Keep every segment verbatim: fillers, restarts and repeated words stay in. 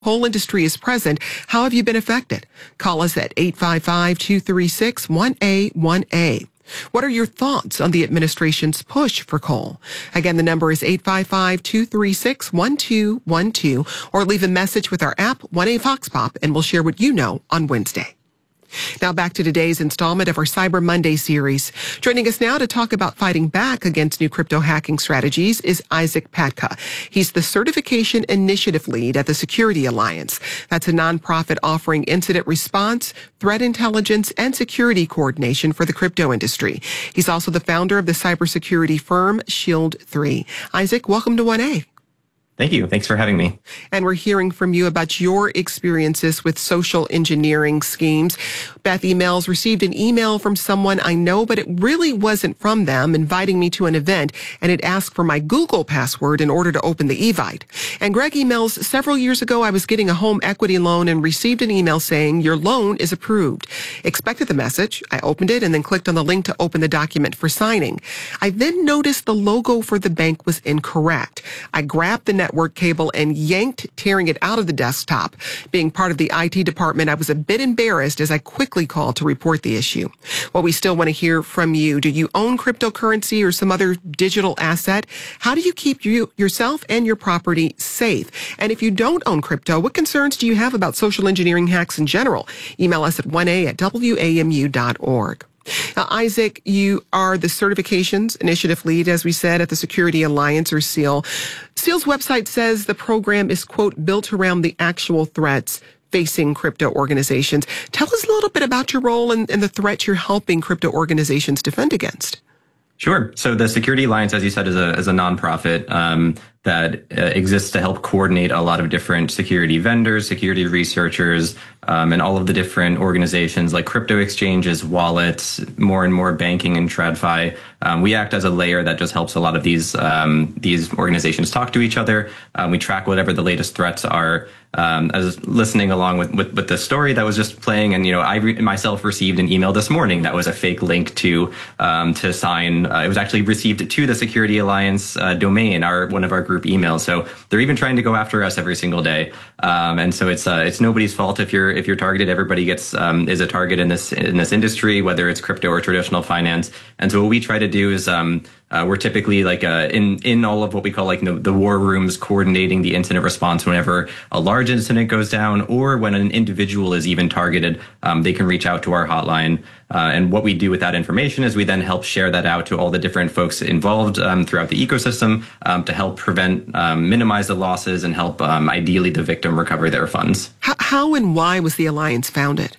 whole industry is present. How have you been affected? Call us at eight five five, two three six, one A one A. What are your thoughts on the administration's push for coal? Again, the number is eight five five, two three six, one two one two, or leave a message with our app, one A Vox Pop, and we'll share what you know on Wednesday. Now back to today's installment of our Cyber Monday series. Joining us now to talk about fighting back against new crypto hacking strategies is Isaac Patka. He's the Certification Initiative Lead at the Security Alliance. That's a nonprofit offering incident response, threat intelligence, and security coordination for the crypto industry. He's also the founder of the cybersecurity firm Shield three. Isaac, welcome to one A. Thank you. Thanks for having me. And we're hearing from you about your experiences with social engineering schemes. Beth emails received an email from someone I know, but it really wasn't from them, inviting me to an event, and it asked for my Google password in order to open the Evite. And Greg emails, several years ago, I was getting a home equity loan and received an email saying your loan is approved. Expected the message. I opened it and then clicked on the link to open the document for signing. I then noticed the logo for the bank was incorrect. I grabbed the network cable and yanked, tearing it out of the desktop. Being part of the I T department, I was a bit embarrassed as I quickly called to report the issue. Well, we still want to hear from you. Do you own cryptocurrency or some other digital asset? How do you keep you, yourself and your property safe? And if you don't own crypto, what concerns do you have about social engineering hacks in general? Email us at one A at W A M U dot org. Now, Isaac, you are the Certifications Initiative Lead, as we said, at the Security Alliance, or SEAL. SEAL's website says the program is, quote, built around the actual threats facing crypto organizations. Tell us a little bit about your role and, and the threats you're helping crypto organizations defend against. Sure. So the Security Alliance, as you said, is a, is a nonprofit um, that uh, exists to help coordinate a lot of different security vendors, security researchers, um, and all of the different organizations like crypto exchanges, wallets, more and more banking and TradFi. Um, we act as a layer that just helps a lot of these um, these organizations talk to each other. Um, we track whatever the latest threats are. Um, I was listening along with, with, with the story that was just playing, and you know, I re- myself received an email this morning that was a fake link to um, to sign. Uh, it was actually received to the Security Alliance uh, domain, our one of our group emails. So they're even trying to go after us every single day. Um, and so it's uh, it's nobody's fault if you're if you're targeted. Everybody gets um, is a target in this in this industry, whether it's crypto or traditional finance. And so what we try to do is um, Uh, we're typically like uh, in in all of what we call like the, the war rooms, coordinating the incident response whenever a large incident goes down, or when an individual is even targeted. Um, they can reach out to our hotline, uh, and what we do with that information is we then help share that out to all the different folks involved um, throughout the ecosystem um, to help prevent, um, minimize the losses, and help um, ideally the victim recover their funds. How, how and why was the Alliance founded?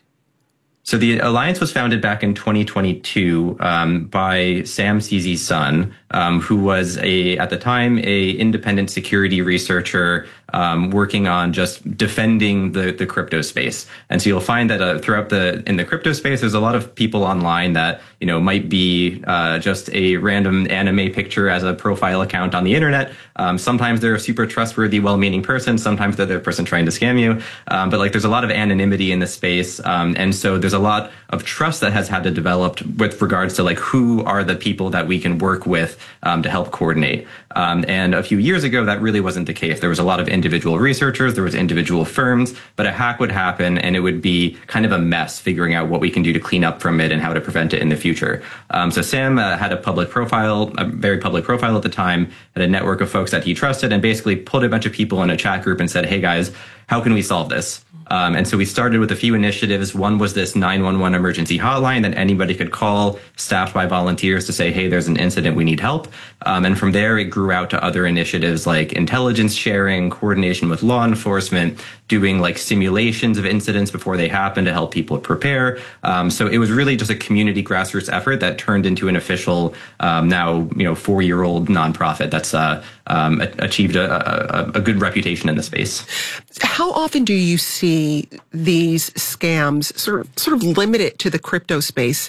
So the Alliance was founded back in twenty twenty-two um, by Sam Cesi's son, um, who was a at the time a independent security researcher um, working on just defending the the crypto space. And so you'll find that uh, throughout the in the crypto space, there's a lot of people online that you know might be uh, just a random anime picture as a profile account on the internet. Um, sometimes they're a super trustworthy, well-meaning person. Sometimes they're the person trying to scam you. Um, but like there's a lot of anonymity in the space, um, and so there's a lot of trust that has had to develop with regards to like who are the people that we can work with um, to help coordinate. Um, and a few years ago, that really wasn't the case. There was a lot of individual researchers, there was individual firms, but a hack would happen and it would be kind of a mess figuring out what we can do to clean up from it and how to prevent it in the future. Um, so Sam uh, had a public profile, a very public profile at the time, had a network of folks that he trusted, and basically put a bunch of people in a chat group and said, hey guys, how can we solve this? Um, and so we started with a few initiatives. One was this nine one one emergency hotline that anybody could call, staffed by volunteers, to say, hey, there's an incident, we need help. Um, and from there, it grew out to other initiatives like intelligence sharing, coordination with law enforcement, doing like simulations of incidents before they happen to help people prepare. Um, so it was really just a community grassroots effort that turned into an official, um, now, you know, four-year-old nonprofit that's uh, um, achieved a, a, a good reputation in the space. How often do you see these scams sort of, sort of limited to the crypto space?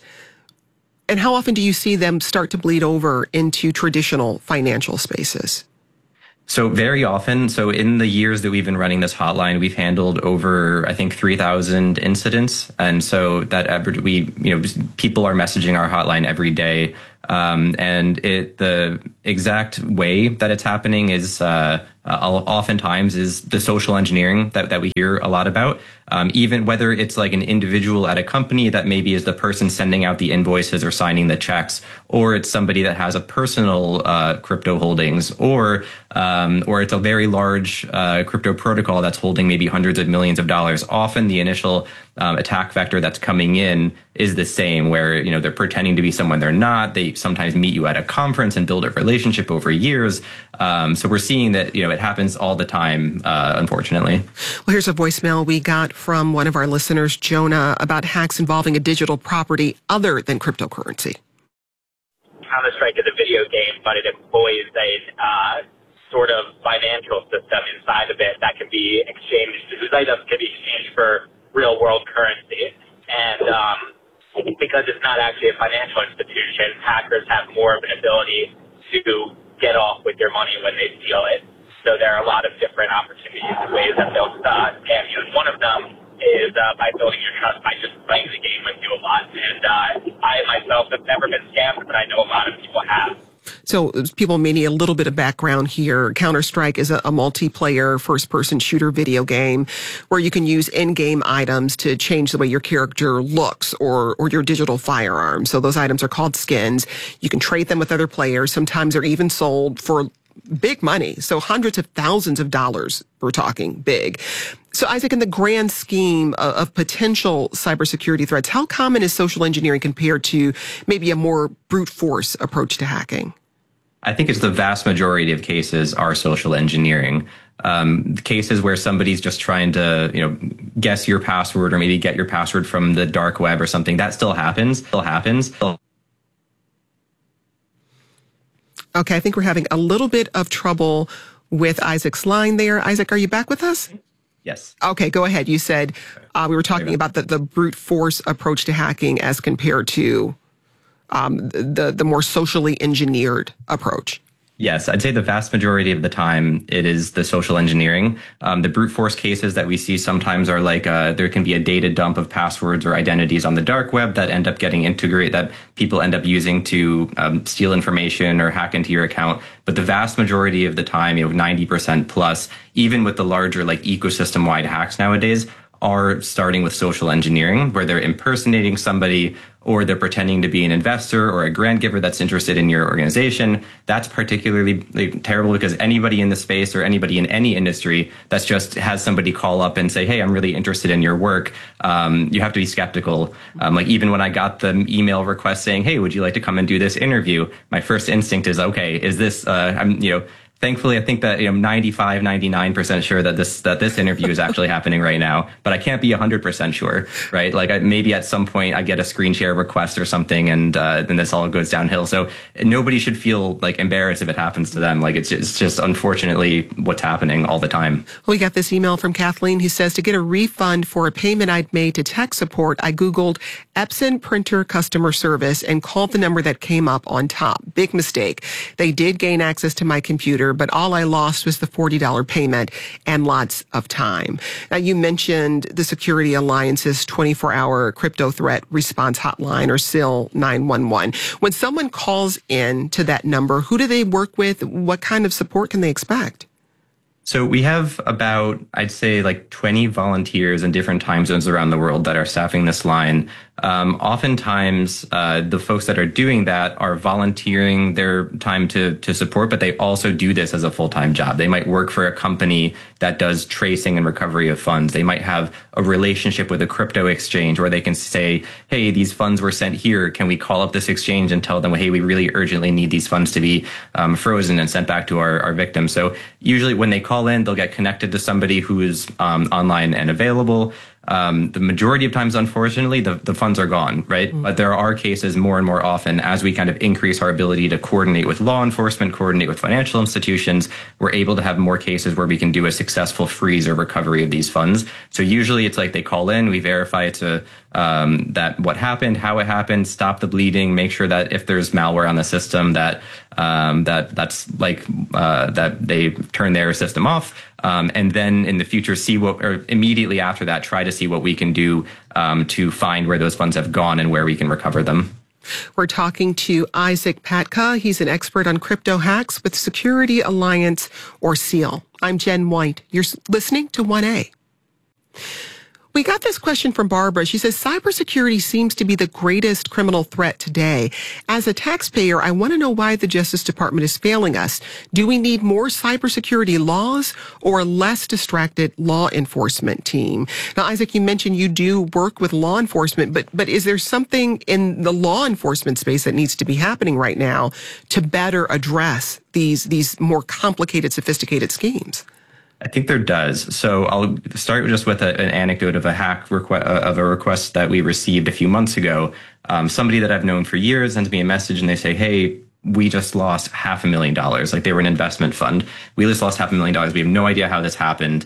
And how often do you see them start to bleed over into traditional financial spaces? So very often. So in the years that we've been running this hotline, we've handled over, I think, three thousand incidents. And so that we, you know, people are messaging our hotline every day. Um, and it, the exact way that it's happening is, uh, uh, oftentimes is the social engineering that, that we hear a lot about. Um, even whether it's like an individual at a company that maybe is the person sending out the invoices or signing the checks, or it's somebody that has a personal uh, crypto holdings, or um, or it's a very large uh, crypto protocol that's holding maybe hundreds of millions of dollars. Often the initial um, attack vector that's coming in is the same, where you know they're pretending to be someone they're not. They sometimes meet you at a conference and build a relationship over years. Um, so we're seeing that you know it happens all the time, uh, unfortunately. Well, here's a voicemail we got from one of our listeners, Jonah, about hacks involving a digital property other than cryptocurrency. Counter-Strike is a video game, but it employs a uh, sort of financial system inside of it that can be exchanged, whose items can be exchanged for real-world currency. And um, because it's not actually a financial institution, hackers have more of an ability to get off with your money when they steal it. So there are a lot of different opportunities and ways that they'll uh, scam you. And one of them is uh, by building your trust by just playing the game with you a lot. And uh, I myself have never been scammed, but I know a lot of people have. So people may need a little bit of background here. Counter-Strike is a, a multiplayer first-person shooter video game where you can use in-game items to change the way your character looks or, or your digital firearm. So those items are called skins. You can trade them with other players. Sometimes they're even sold for big money. So hundreds of thousands of dollars, we're talking big. So Isaac, in the grand scheme of, of potential cybersecurity threats, how common is social engineering compared to maybe a more brute force approach to hacking? I think it's the vast majority of cases are social engineering. Um, cases where somebody's just trying to, you know, guess your password or maybe get your password from the dark web or something, that still happens, still happens. Still Okay, I think we're having a little bit of trouble with Isaac's line there. Isaac, are you back with us? Yes. Okay, go ahead. You said uh, we were talking about the, the brute force approach to hacking as compared to um, the, the more socially engineered approach. Yes, I'd say the vast majority of the time it is the social engineering. Um, the brute force cases that we see sometimes are like uh, there can be a data dump of passwords or identities on the dark web that end up getting integrated, that people end up using to um, steal information or hack into your account. But the vast majority of the time, you know, ninety percent plus, even with the larger like ecosystem-wide hacks nowadays, are starting with social engineering, where they're impersonating somebody or they're pretending to be an investor or a grant giver that's interested in your organization. That's particularly like, terrible because anybody in the space or anybody in any industry that's just has somebody call up and say, hey, I'm really interested in your work, um, you have to be skeptical. Um, like even when I got the email request saying, hey, would you like to come and do this interview? My first instinct is, okay, is this, uh, I'm, you know, thankfully, I think that you know, ninety-five, ninety-nine percent sure that this that this interview is actually happening right now, but I can't be one hundred percent sure, right? Like I, maybe at some point I get a screen share request or something, and uh, then this all goes downhill. So nobody should feel like embarrassed if it happens to them. Like it's just, it's just unfortunately what's happening all the time. We got this email from Kathleen who says, to get a refund for a payment I'd made to tech support, I Googled Epson printer customer service and called the number that came up on top. Big mistake. They did gain access to my computer, but all I lost was the forty dollars payment and lots of time. Now, you mentioned the Security Alliance's twenty-four hour crypto threat response hotline, or S I L nine one one. When someone calls in to that number, who do they work with? What kind of support can they expect? So we have about, I'd say, like twenty volunteers in different time zones around the world that are staffing this line. Um, oftentimes, uh, the folks that are doing that are volunteering their time to to support, but they also do this as a full-time job. They might work for a company that does tracing and recovery of funds. They might have a relationship with a crypto exchange where they can say, hey, these funds were sent here. Can we call up this exchange and tell them, hey, we really urgently need these funds to be um, frozen and sent back to our, our victims. So usually when they call in, they'll get connected to somebody who is um, online and available. Um, the majority of times, unfortunately, the, the funds are gone, right? Mm-hmm. But there are cases more and more often as we kind of increase our ability to coordinate with law enforcement, coordinate with financial institutions, we're able to have more cases where we can do a successful freeze or recovery of these funds. So usually it's like they call in, we verify it's a, um, that what happened, how it happened, stop the bleeding, make sure that if there's malware on the system that um, that that's like uh, that they turn their system off. Um, and then in the future, see what, or immediately after that, try to see what we can do um, to find where those funds have gone and where we can recover them. We're talking to Isaac Patka. He's an expert on crypto hacks with Security Alliance, or SEAL. I'm Jen White. You're listening to one A. We got this question from Barbara. She says, cybersecurity seems to be the greatest criminal threat today. As a taxpayer, I want to know why the Justice Department is failing us. Do we need more cybersecurity laws or a less distracted law enforcement team? Now, Isaac, you mentioned you do work with law enforcement, but, but is there something in the law enforcement space that needs to be happening right now to better address these, these more complicated, sophisticated schemes? I think there does. So I'll start just with a, an anecdote of a hack request, of a request that we received a few months ago. Um, somebody that I've known for years sends me a message and they say, hey, we just lost half a million dollars. Like, they were an investment fund. We just lost half a million dollars. We have no idea how this happened.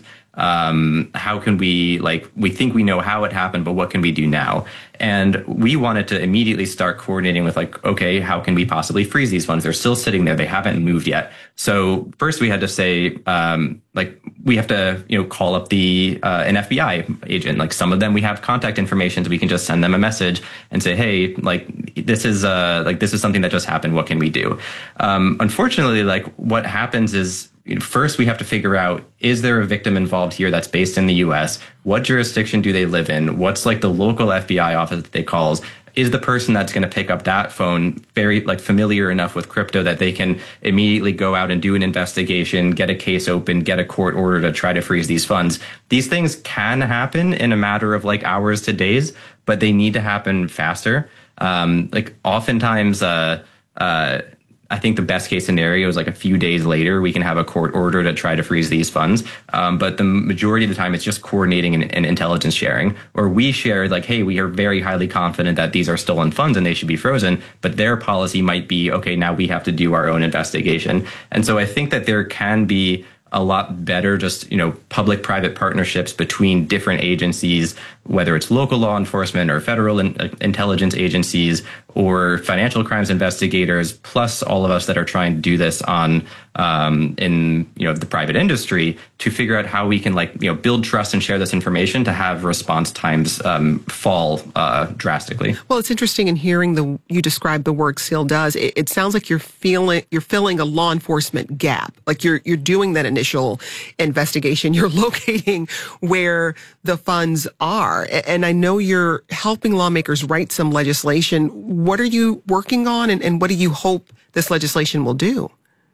Um, how can we, like, we think we know how it happened, but what can we do now? And we wanted to immediately start coordinating with, like, okay, how can we possibly freeze these funds? They're still sitting there. They haven't moved yet. So first we had to say, um, like, we have to, you know, call up the, uh, an F B I agent. Like, some of them we have contact information, so we can just send them a message and say, hey, like, this is, uh, like, this is something that just happened. What can we do? Um, unfortunately, like, what happens is, first, we have to figure out, is there a victim involved here that's based in the U S? What jurisdiction do they live in? What's, like, the local F B I office that they calls? Is the person that's going to pick up that phone very, like, familiar enough with crypto that they can immediately go out and do an investigation, get a case open, get a court order to try to freeze these funds? These things can happen in a matter of, like, hours to days, but they need to happen faster. Um, like, oftentimes, uh, uh, I think the best case scenario is, like, a few days later, we can have a court order to try to freeze these funds. Um, but the majority of the time, it's just coordinating and, and intelligence sharing, or we share, like, hey, we are very highly confident that these are stolen funds and they should be frozen. But their policy might be, okay, now we have to do our own investigation. And so I think that there can be a lot better just, you know, public-private partnerships between different agencies, whether it's local law enforcement or federal in, uh, intelligence agencies or financial crimes investigators, plus all of us that are trying to do this on um, in, you know, the private industry, to figure out how we can, like, you know, build trust and share this information to have response times um, fall uh, drastically. Well, it's interesting in hearing the you describe the work SEAL does. It, it sounds like you're feeling you're filling a law enforcement gap. Like, you're you're doing that initial investigation. You're locating where the funds are. And I know you're helping lawmakers write some legislation. What are you working on, and, and what do you hope this legislation will do?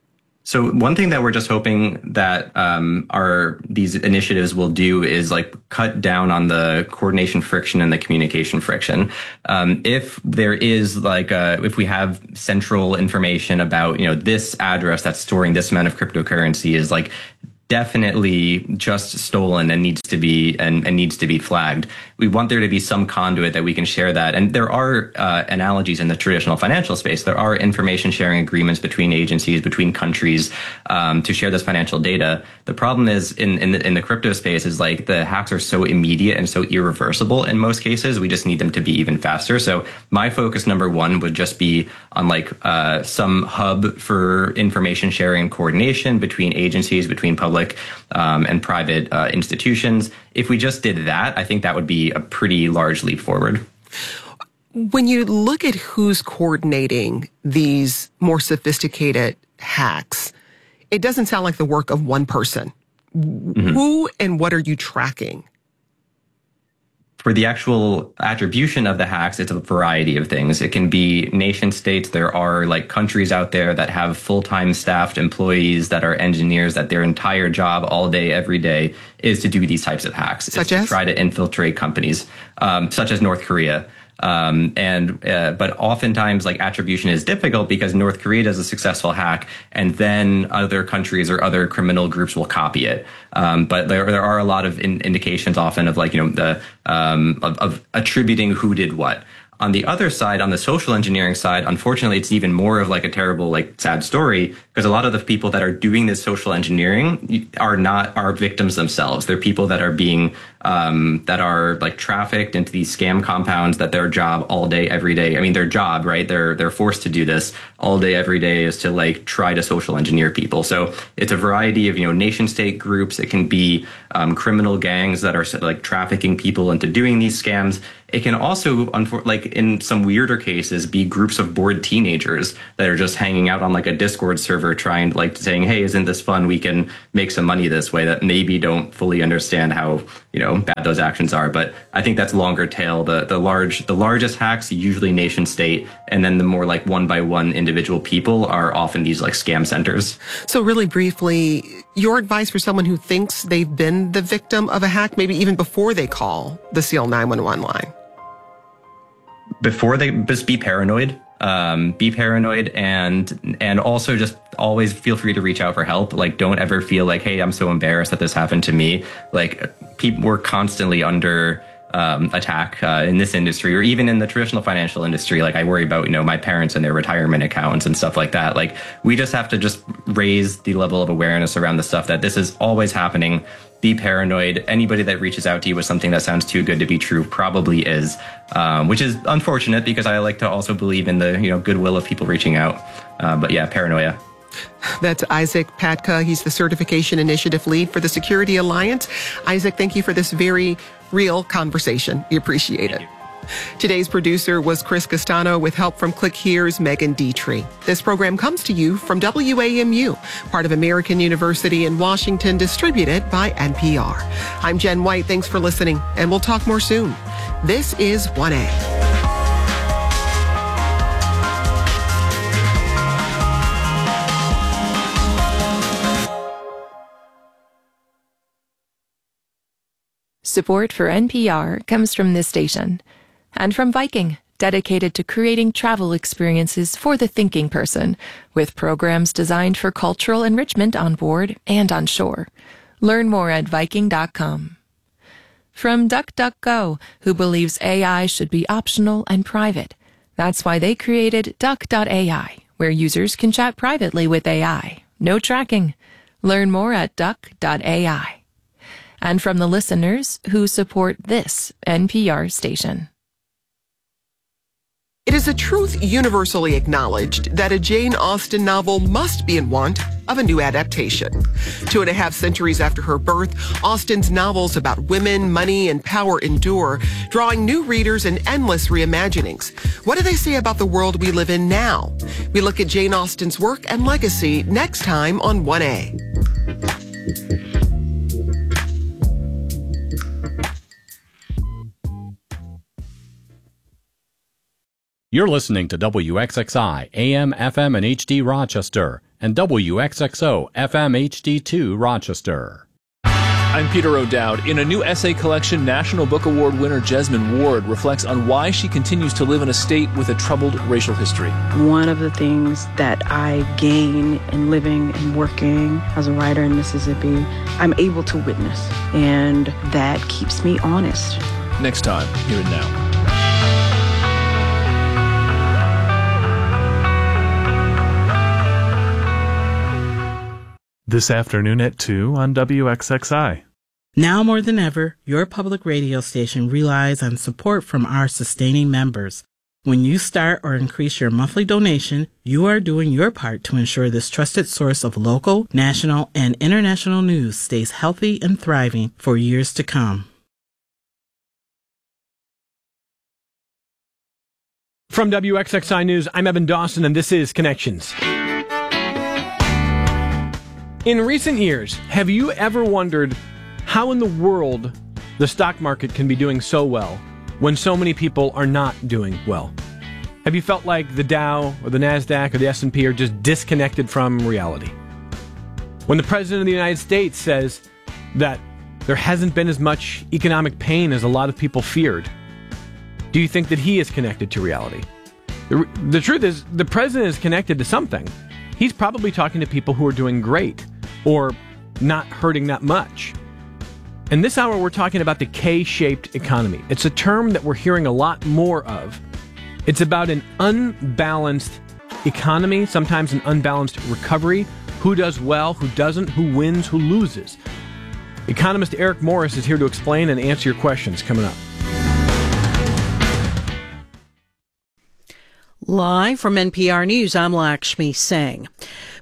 So one thing that we're just hoping that um, our these initiatives will do is, like, cut down on the coordination friction and the communication friction. Um, if there is, like, a, if we have central information about, you know, this address that's storing this amount of cryptocurrency is, like, definitely just stolen and needs to be and, and needs to be flagged, we want there to be some conduit that we can share that. And there are uh, analogies in the traditional financial space. There are information sharing agreements between agencies, between countries, um, to share this financial data. The problem is in in the, in the crypto space is, like, the hacks are so immediate and so irreversible in most cases. We just need them to be even faster. So my focus number one would just be on, like, uh, some hub for information sharing and coordination between agencies, between public um, and private uh, institutions. If we just did that, I think that would be a pretty large leap forward. When you look at who's coordinating these more sophisticated hacks, it doesn't sound like the work of one person. Mm-hmm. Who and what are you tracking? For the actual attribution of the hacks, it's a variety of things. It can be nation states. There are, like, countries out there that have full-time staffed employees that are engineers, that their entire job all day, every day is to do these types of hacks. Such it's as? To try to infiltrate companies, um, such as North Korea. Um, and, uh, but oftentimes, like, attribution is difficult because North Korea does a successful hack and then other countries or other criminal groups will copy it. Um, but there, there are a lot of in, indications often of, like, you know, the, um, of, of attributing who did what. On the other side, on the social engineering side, unfortunately, it's even more of, like, a terrible, like, sad story, because a lot of the people that are doing this social engineering are not, are victims themselves. They're people that are being, um, that are, like, trafficked into these scam compounds, that their job all day, every day, I mean, their job, right? They're, they're forced to do this all day, every day, is to, like, try to social engineer people. So it's a variety of, you know, nation state groups. It can be, um, criminal gangs that are, like, trafficking people into doing these scams. It can also, like in some weirder cases, be groups of bored teenagers that are just hanging out on like a Discord server trying like saying, hey, isn't this fun? We can make some money this way, that maybe don't fully understand how, you know, bad those actions are. But I think that's longer tail. The the large the largest hacks, usually nation state, and then the more like one by one individual people are often these like scam centers. So really briefly, your advice for someone who thinks they've been the victim of a hack, maybe even before they call the SEAL nine one one line? Before they just be paranoid, um, be paranoid and and also just always feel free to reach out for help. Like, don't ever feel like, hey, I'm so embarrassed that this happened to me. Like, people were constantly under um, attack uh, in this industry, or even in the traditional financial industry. Like, I worry about, you know, my parents and their retirement accounts and stuff like that. Like, we just have to just raise the level of awareness around the stuff that this is always happening. Be paranoid. Anybody that reaches out to you with something that sounds too good to be true probably is, um, which is unfortunate because I like to also believe in the, you know, goodwill of people reaching out. Uh, but yeah, paranoia. That's Isaac Patka. He's the Certification Initiative Lead for the Security Alliance. Isaac, thank you for this very real conversation. We appreciate it. Today's producer was Chris Castano with help from Click Here's Megan Dietrich. This program comes to you from W A M U, part of American University in Washington, distributed by N P R. I'm Jen White. Thanks for listening, and we'll talk more soon. This is one A. Support for N P R comes from this station and from Viking, dedicated to creating travel experiences for the thinking person, with programs designed for cultural enrichment on board and on shore. Learn more at Viking dot com. From DuckDuckGo, who believes A I should be optional and private. That's why they created Duck dot A I, where users can chat privately with A I. No tracking. Learn more at Duck dot A I. And from the listeners who support this N P R station. It is a truth universally acknowledged that a Jane Austen novel must be in want of a new adaptation. Two and a half centuries after her birth, Austen's novels about women, money, and power endure, drawing new readers and endless reimaginings. What do they say about the world we live in now? We look at Jane Austen's work and legacy next time on one A. You're listening to W X X I, A M, F M, and H D Rochester, and W X X O, F M, H D two Rochester. I'm Peter O'Dowd. In a new essay collection, National Book Award winner Jesmyn Ward reflects on why she continues to live in a state with a troubled racial history. One of the things that I gain in living and working as a writer in Mississippi, I'm able to witness, and that keeps me honest. Next time, Here and Now. This afternoon at two on W X X I. Now more than ever, your public radio station relies on support from our sustaining members. When you start or increase your monthly donation, you are doing your part to ensure this trusted source of local, national, and international news stays healthy and thriving for years to come. From W X X I News, I'm Evan Dawson, and this is Connections. In recent years, have you ever wondered how in the world the stock market can be doing so well when so many people are not doing well? Have you felt like the Dow or the NASDAQ or the S and P are just disconnected from reality? When the President of the United States says that there hasn't been as much economic pain as a lot of people feared, do you think that he is connected to reality? The, the truth is, the President is connected to something. He's probably talking to people who are doing great or not hurting that much. In this hour, we're talking about the K-shaped economy. It's a term that we're hearing a lot more of. It's about an unbalanced economy, sometimes an unbalanced recovery. Who does well, who doesn't, who wins, who loses. Economist Eric Morris is here to explain and answer your questions coming up. Live from N P R News, I'm Lakshmi Singh.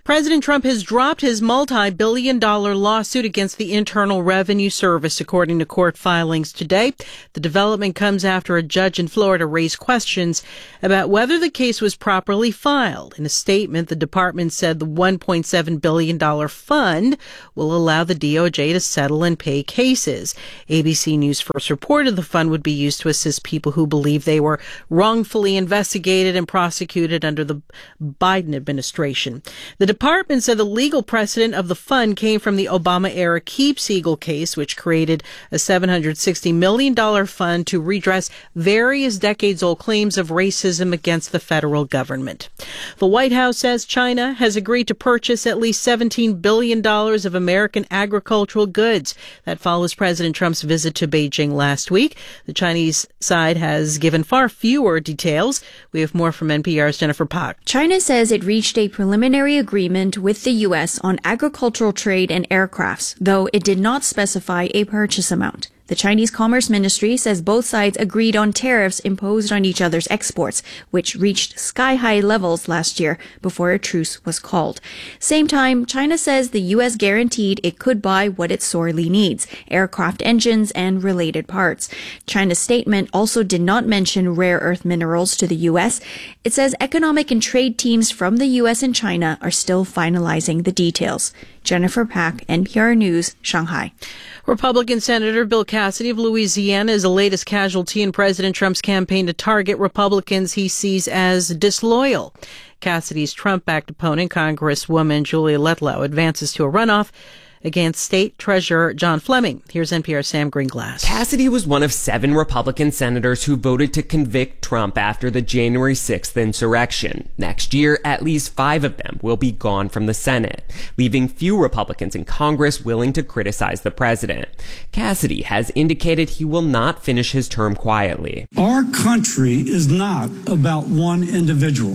President Trump has dropped his multi-billion dollar lawsuit against the Internal Revenue Service, according to court filings today. The development comes after a judge in Florida raised questions about whether the case was properly filed. In a statement, the department said the one point seven billion dollars fund will allow the D O J to settle and pay cases. A B C News first reported the fund would be used to assist people who believe they were wrongfully investigated and prosecuted under the Biden administration. The department said the legal precedent of the fund came from the Obama-era Keep Siegel case, which created a seven hundred sixty million dollars fund to redress various decades-old claims of racism against the federal government. The White House says China has agreed to purchase at least seventeen billion dollars of American agricultural goods. That follows President Trump's visit to Beijing last week. The Chinese side has given far fewer details. We have more from N P R's Jennifer Pak. China says it reached a preliminary agreement with the U S on agricultural trade and aircrafts, though it did not specify a purchase amount. The Chinese Commerce Ministry says both sides agreed on tariffs imposed on each other's exports, which reached sky-high levels last year before a truce was called. Same time, China says the U S guaranteed it could buy what it sorely needs, aircraft engines and related parts. China's statement also did not mention rare earth minerals to the U S. It says economic and trade teams from the U S and China are still finalizing the details. Jennifer Pak, N P R News, Shanghai. Republican Senator Bill Cassidy of Louisiana is the latest casualty in President Trump's campaign to target Republicans he sees as disloyal. Cassidy's Trump-backed opponent, Congresswoman Julia Letlow, advances to a runoff against State Treasurer John Fleming. Here's N P R's Sam Greenglass. Cassidy was one of seven Republican senators who voted to convict Trump after the January sixth insurrection. Next year, at least five of them will be gone from the Senate, leaving few Republicans in Congress willing to criticize the president. Cassidy has indicated he will not finish his term quietly. Our country is not about one individual.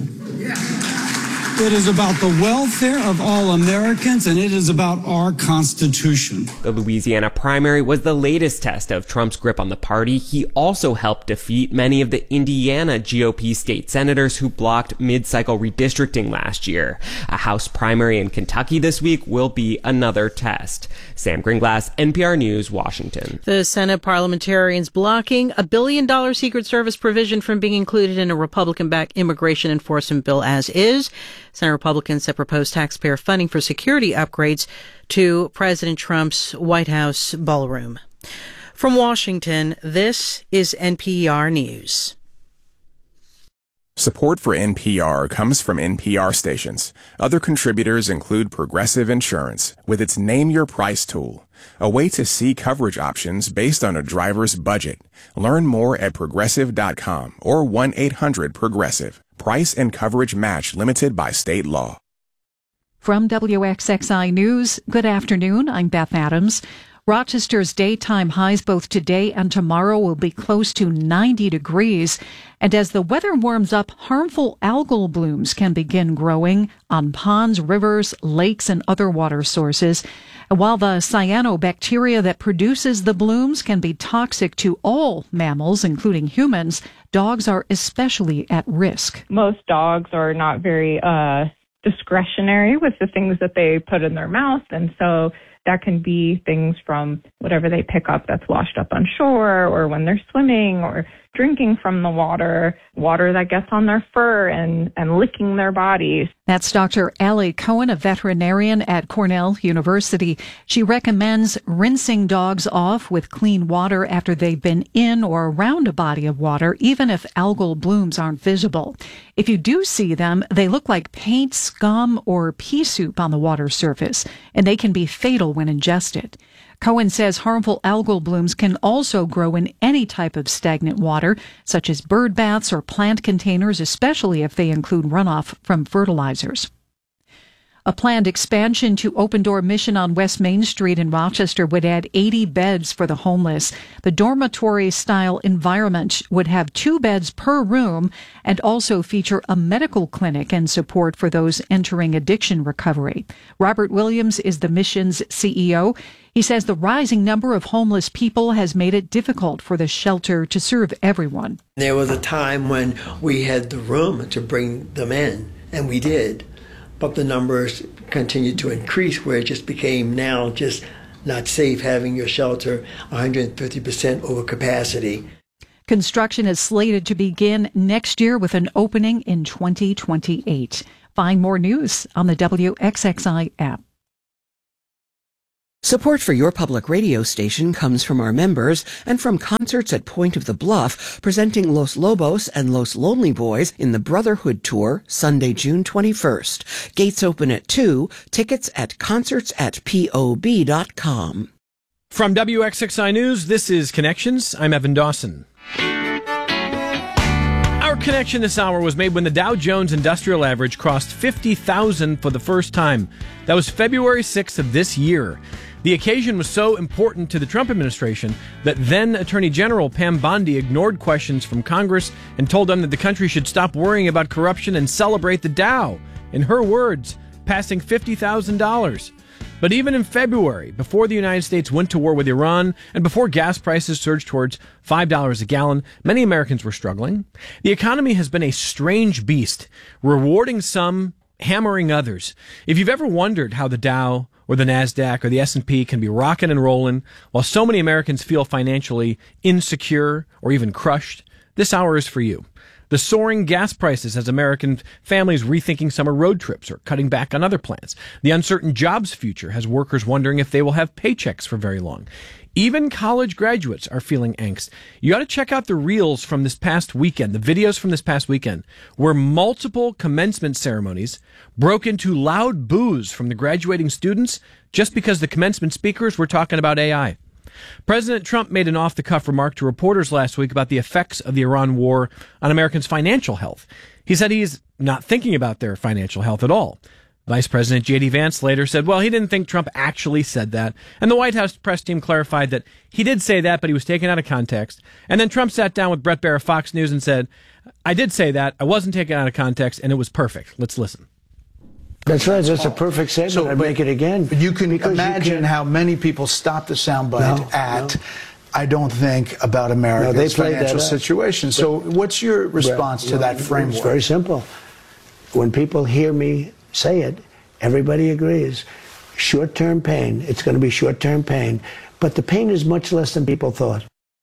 It is about the welfare of all Americans, and it is about our Constitution. The Louisiana primary was the latest test of Trump's grip on the party. He also helped defeat many of the Indiana G O P state senators who blocked mid-cycle redistricting last year. A House primary in Kentucky this week will be another test. Sam Greenglass, N P R News, Washington. The Senate parliamentarians blocking a billion dollar Secret Service provision from being included in a Republican-backed immigration enforcement bill as is. Senate Republicans have proposed taxpayer funding for security upgrades to President Trump's White House ballroom. From Washington, this is N P R News. Support for N P R comes from N P R stations. Other contributors include Progressive Insurance with its Name Your Price tool, a way to see coverage options based on a driver's budget. Learn more at progressive dot com or one eight hundred progressive. Price and coverage match limited by state law. From W X X I News, good afternoon. I'm Beth Adams. Rochester's daytime highs both today and tomorrow will be close to ninety degrees. And as the weather warms up, harmful algal blooms can begin growing on ponds, rivers, lakes, and other water sources. And while the cyanobacteria that produces the blooms can be toxic to all mammals, including humans, dogs are especially at risk. Most dogs are not very uh, discretionary with the things that they put in their mouth, and so that can be things from whatever they pick up that's washed up on shore, or when they're swimming or drinking from the water, water that gets on their fur and, and licking their bodies. That's Doctor Allie Cohen, a veterinarian at Cornell University. She recommends rinsing dogs off with clean water after they've been in or around a body of water, even if algal blooms aren't visible. If you do see them, they look like paint, scum, or pea soup on the water surface, and they can be fatal when ingested. Cohen says harmful algal blooms can also grow in any type of stagnant water, such as bird baths or plant containers, especially if they include runoff from fertilizers. A planned expansion to Open Door Mission on West Main Street in Rochester would add eighty beds for the homeless. The dormitory-style environment would have two beds per room and also feature a medical clinic and support for those entering addiction recovery. Robert Williams is the mission's C E O. He says the rising number of homeless people has made it difficult for the shelter to serve everyone. There was a time when we had the room to bring them in, and we did. but the numbers continued to increase where it just became now just not safe having your shelter one hundred fifty percent over capacity. Construction is slated to begin next year with an opening in twenty twenty-eight. Find more news on the W X X I app. Support for your public radio station comes from our members and from concerts at Point of the Bluff, presenting Los Lobos and Los Lonely Boys in the Brotherhood Tour, Sunday, June twenty-first. Gates open at two. Tickets at concerts at P O B dot com. From W X X I News, this is Connections. I'm Evan Dawson. Our connection this hour was made when the Dow Jones Industrial Average crossed fifty thousand for the first time. That was February sixth of this year. The occasion was so important to the Trump administration that then Attorney General Pam Bondi ignored questions from Congress and told them that the country should stop worrying about corruption and celebrate the Dow. In her words, passing fifty thousand dollars. But even in February, before the United States went to war with Iran and before gas prices surged towards five dollars a gallon, many Americans were struggling. The economy has been a strange beast, rewarding some, hammering others. If you've ever wondered how the Dow or the NASDAQ or the S and P can be rocking and rolling while so many Americans feel financially insecure or even crushed, this hour is for you. The soaring gas prices has American families rethinking summer road trips or cutting back on other plans. The uncertain jobs future has workers wondering if they will have paychecks for very long. Even college graduates are feeling angst. You got to check out the reels from this past weekend, the videos from this past weekend, where multiple commencement ceremonies broke into loud boos from the graduating students just because the commencement speakers were talking about A I. President Trump made an off-the-cuff remark to reporters last week about the effects of the Iran war on Americans' financial health. He said he's not thinking about their financial health at all. Vice President J D Vance later said, well, he didn't think Trump actually said that. And the White House press team clarified that he did say that, but he was taken out of context. And then Trump sat down with Bret Baier of Fox News and said, I did say that, I wasn't taken out of context, and it was perfect. Let's listen. That's right. That's a perfect statement. So, I'd make it again. But you can Because imagine you can, how many people stopped the soundbite no, at, no. I don't think about America's no, they played financial that situation. So what's your response well, to well, that framework? It's very simple. When people hear me say it, everybody agrees. Short-term pain. It's going to be short-term pain. But the pain is much less than people thought.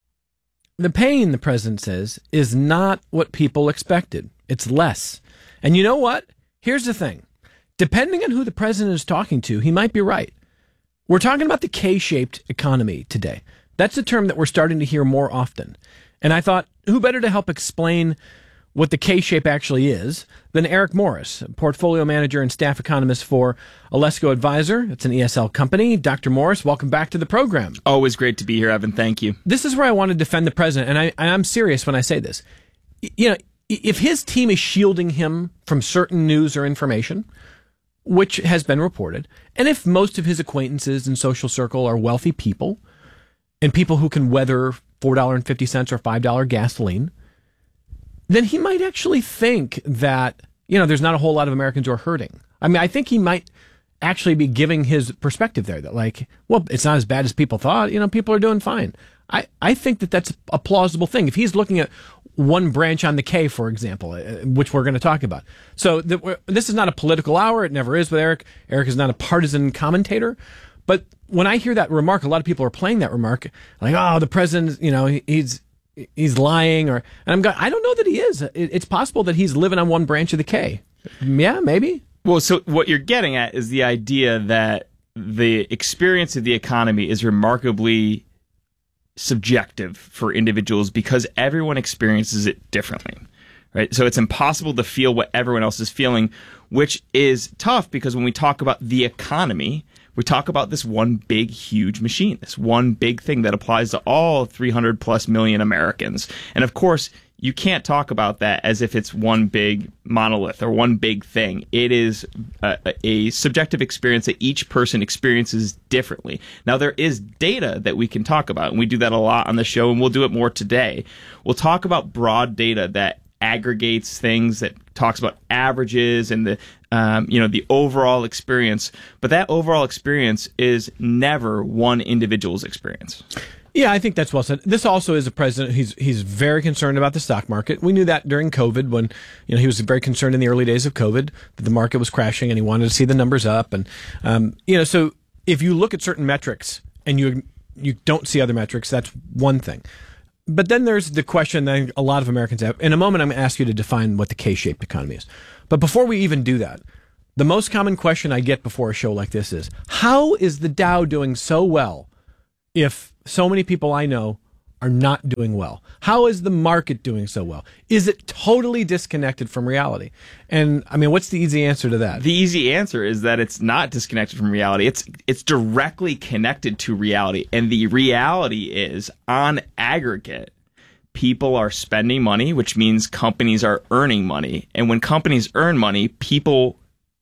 The pain, the president says, is not what people expected. It's less. And you know what? Here's the thing. Depending on who the president is talking to, he might be right. We're talking about the K-shaped economy today. That's a term that we're starting to hear more often. And I thought, who better to help explain what the K-shape actually is than Eric Morris, portfolio manager and staff economist for Alesco Advisor. It's an E S L company. Doctor Morris, welcome back to the program. Always great to be here, Evan. Thank you. This is where I want to defend the president, and I, I'm serious when I say this. You know, if his team is shielding him from certain news or information, which has been reported, and if most of his acquaintances and social circle are wealthy people and people who can weather four dollars and fifty cents or five dollars gasoline, then he might actually think that, you know, there's not a whole lot of Americans who are hurting. I mean, I think he might actually be giving his perspective there that, like, well, it's not as bad as people thought. You know, people are doing fine. I, I think that that's a plausible thing. If he's looking at one branch on the K, for example, which we're going to talk about. So the, this is not a political hour. It never is with Eric. Eric is not a partisan commentator. But when I hear that remark, a lot of people are playing that remark like, oh, the president, you know, he's he's lying. Or and I'm going, I don't know that he is. It, it's possible that he's living on one branch of the K. Yeah, maybe. Well, so what you're getting at is the idea that the experience of the economy is remarkably subjective for individuals because everyone experiences it differently, right? So it's impossible to feel what everyone else is feeling, which is tough because when we talk about the economy, we talk about this one big, huge machine, this one big thing that applies to all three hundred plus million Americans. And of course, you can't talk about that as if it's one big monolith or one big thing. It is a, a subjective experience that each person experiences differently. Now, there is data that we can talk about, and we do that a lot on the show, and we'll do it more today. We'll talk about broad data that aggregates things, that talks about averages and the um, you know the overall experience. But that overall experience is never one individual's experience. Yeah, I think that's well said. This also is a president. He's he's very concerned about the stock market. We knew that during COVID, when you know he was very concerned in the early days of COVID that the market was crashing, and he wanted to see the numbers up. And um, you know, so if you look at certain metrics and you you don't see other metrics, that's one thing. But then there's the question that a lot of Americans have. In a moment, I'm going to ask you to define what the K-shaped economy is. But before we even do that, the most common question I get before a show like this is, how is the Dow doing so well if so many people I know are not doing well? How is the market doing so well? Is it totally disconnected from reality? And I mean, what's the easy answer to that? The easy answer is that it's not disconnected from reality. It's it's directly connected to reality. And the reality is, on aggregate, people are spending money, which means companies are earning money. And when companies earn money, people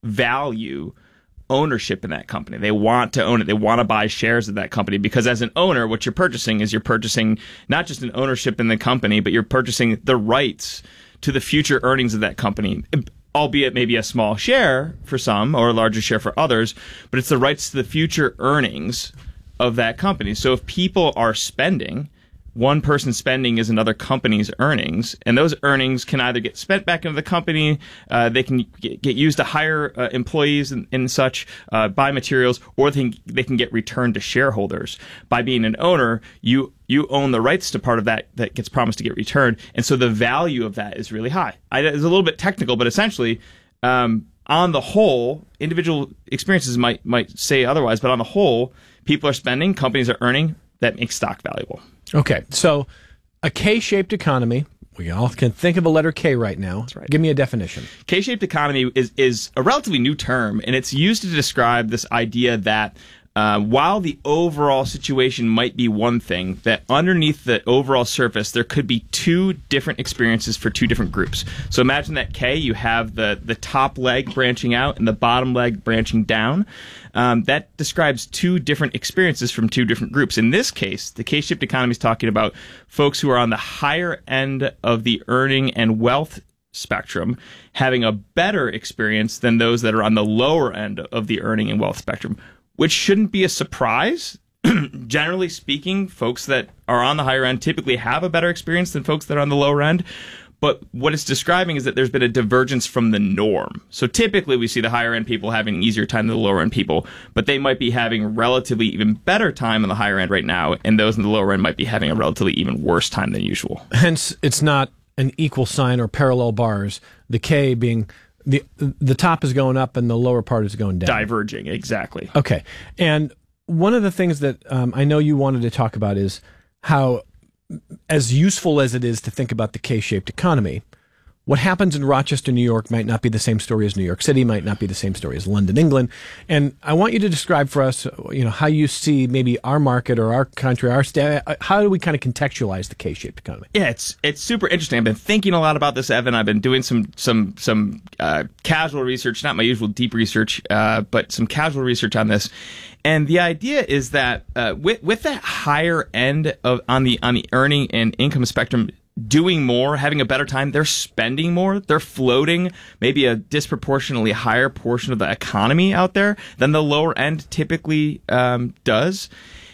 value ownership in that company. They want to own it. They want to buy shares of that company, because as an owner, what you're purchasing is you're purchasing not just an ownership in the company, but you're purchasing the rights to the future earnings of that company, albeit maybe a small share for some or a larger share for others, but it's the rights to the future earnings of that company. So if people are spending, one person's spending is another company's earnings, and those earnings can either get spent back into the company, uh, they can get, get used to hire uh, employees and, and such, uh, buy materials, or they can, they can get returned to shareholders. By being an owner, you you own the rights to part of that that gets promised to get returned, and so the value of that is really high. I, it's a little bit technical, but essentially, um, on the whole, individual experiences might might say otherwise, but on the whole, people are spending, companies are earning. That makes stock valuable. Okay, so a K-shaped economy, we all can think of a letter K right now. That's right. Give me a definition. K-shaped economy is, is a relatively new term, and it's used to describe this idea that uh, while the overall situation might be one thing, that underneath the overall surface, there could be two different experiences for two different groups. So imagine that K, you have the, the top leg branching out and the bottom leg branching down. Um, that describes two different experiences from two different groups. In this case, the K-shaped economy is talking about folks who are on the higher end of the earning and wealth spectrum having a better experience than those that are on the lower end of the earning and wealth spectrum, which shouldn't be a surprise. Generally speaking, folks that are on the higher end typically have a better experience than folks that are on the lower end. But what it's describing is that there's been a divergence from the norm. So typically we see the higher end people having an easier time than the lower end people, but they might be having relatively even better time on the higher end right now, and those in the lower end might be having a relatively even worse time than usual. Hence, it's not an equal sign or parallel bars, the K being the the top is going up and the lower part is going down. Diverging, exactly. Okay. And one of the things that um, I know you wanted to talk about is how, as useful as it is to think about the K-shaped economy, what happens in Rochester, New York might not be the same story as New York City, might not be the same story as London, England. And I want you to describe for us, you know, how you see maybe our market or our country, our state, how do we kind of contextualize the K-shaped economy? Yeah, it's it's super interesting. I've been thinking a lot about this, Evan. I've been doing some some some uh, casual research, not my usual deep research, uh, but some casual research on this. And the idea is that uh, with with that higher end of on the on the earning and income spectrum, doing more, having a better time, they're spending more, they're floating maybe a disproportionately higher portion of the economy out there than the lower end typically um, does,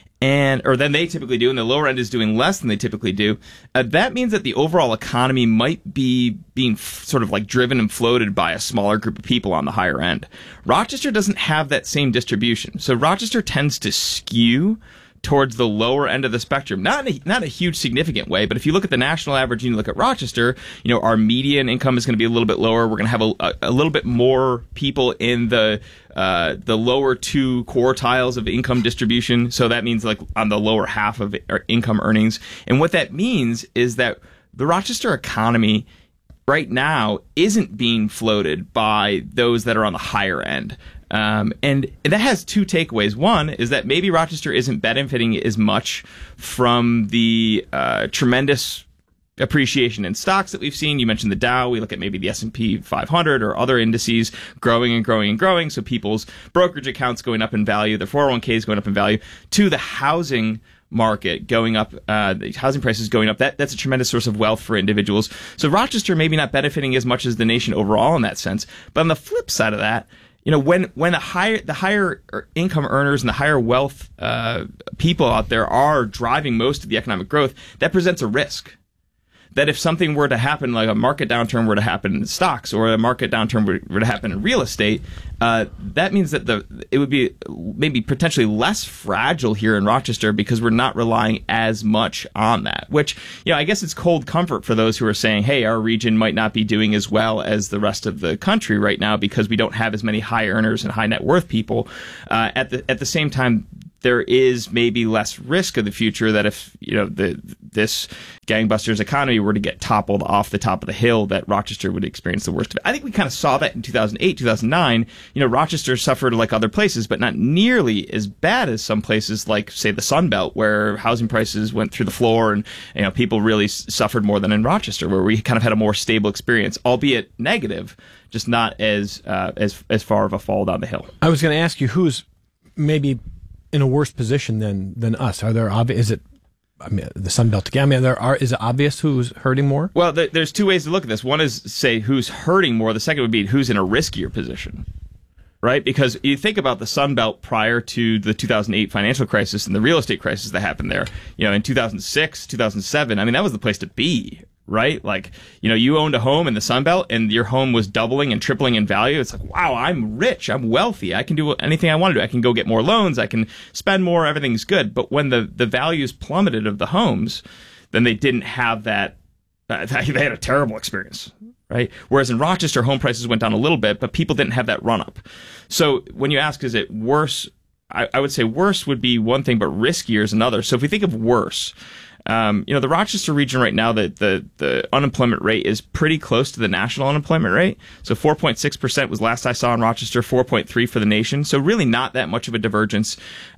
and or than they typically do, and the lower end is doing less than they typically do. Uh, that means that the overall economy might be being f- sort of like driven and floated by a smaller group of people on the higher end. Rochester doesn't have that same distribution, so Rochester tends to skew towards the lower end of the spectrum, not in a, not a huge significant way, but if you look at the national average and you look at Rochester, you know, our median income is going to be a little bit lower. We're going to have a, a, a little bit more people in the uh, the lower two quartiles of income distribution. So that means like on the lower half of our income earnings. And what that means is that the Rochester economy right now isn't being floated by those that are on the higher end. Um, and that has two takeaways. One is that maybe Rochester isn't benefiting as much from the uh, tremendous appreciation in stocks that we've seen. You mentioned the Dow. We look at maybe the S and P five hundred or other indices growing and growing and growing. So people's brokerage accounts going up in value, their four oh one k's going up in value. Two, the housing market going up, uh, the housing prices going up. That that's a tremendous source of wealth for individuals. So Rochester maybe not benefiting as much as the nation overall in that sense. But on the flip side of that, you know, when when the higher the higher income earners and the higher wealth uh, people out there are driving most of the economic growth, that presents a risk. That if something were to happen, like a market downturn were to happen in stocks, or a market downturn were, were to happen in real estate, uh, that means that the it would be maybe potentially less fragile here in Rochester because we're not relying as much on that. Which, you know, I guess it's cold comfort for those who are saying, hey, our region might not be doing as well as the rest of the country right now because we don't have as many high earners and high net worth people. Uh, at the at the same time, there is maybe less risk of the future that if, you know, the this gangbusters economy were to get toppled off the top of the hill, that Rochester would experience the worst of it. I think we kind of saw that in two thousand eight, two thousand nine. You know, Rochester suffered like other places, but not nearly as bad as some places like, say, the Sun Belt, where housing prices went through the floor and, you know, people really s- suffered more than in Rochester, where we kind of had a more stable experience, albeit negative, just not as uh, as as far of a fall down the hill. I was going to ask you who's maybe in a worse position than than us. Are there obvious? Is it? I mean, the Sun Belt again. I mean, there are. Is it obvious who's hurting more? Well, th- there's two ways to look at this. One is say who's hurting more. The second would be who's in a riskier position, right? Because you think about the Sun Belt prior to the two thousand eight financial crisis and the real estate crisis that happened there. You know, in two thousand six, two thousand seven. I mean, that was the place to be. Right? Like, you know, you owned a home in the Sun Belt and your home was doubling and tripling in value. It's like, wow, I'm rich. I'm wealthy. I can do anything I want to do. I can go get more loans. I can spend more. Everything's good. But when the, the values plummeted of the homes, then they didn't have that. Uh, they had a terrible experience. Right? Whereas in Rochester, home prices went down a little bit, but people didn't have that run up. So when you ask, is it worse? I, I would say worse would be one thing, but riskier is another. So if we think of worse, Um, you know, the Rochester region right now, the, the, the unemployment rate is pretty close to the national unemployment rate. So four point six percent was last I saw in Rochester, four point three for the nation. So really not that much of a divergence.